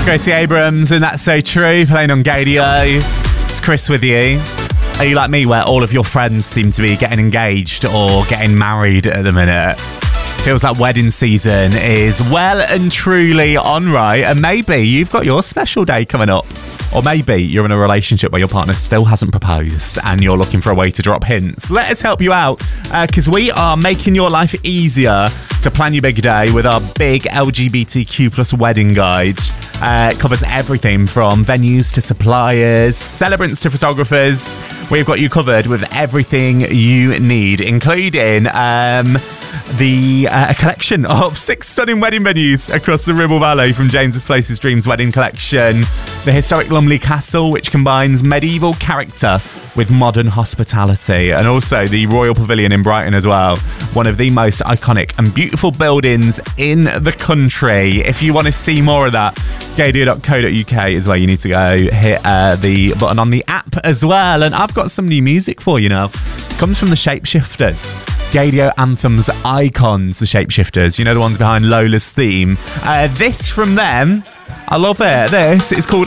Gracie Abrams, and That's So True, playing on Gadio. It's Chris with you. Are you like me, where all of your friends seem to be getting engaged or getting married at the minute? Feels like wedding season is well and truly on, right? And maybe you've got your special day coming up. Or maybe you're in a relationship where your partner still hasn't proposed and you're looking for a way to drop hints. Let us help you out, because we are making your life easier to plan your big day with our big LGBTQ plus wedding guide. It covers everything from venues to suppliers, celebrants to photographers. We've got you covered with everything you need, including a collection of 6 stunning wedding venues across the Ribble Valley, from James's Places Dreams Wedding Collection, the historic Lumley Castle, which combines medieval character with modern hospitality, and also the Royal Pavilion in Brighton as well, one of the most iconic and beautiful buildings in the country. If you want to see more of that, gadio.co.uk is where you need to go. Hit the button on the app as well. And I've got some new music for you now. It comes from the Shapeshifters. Gadio Anthems icons, the Shapeshifters. You know, the ones behind Lola's theme. This from them. I love it. This is called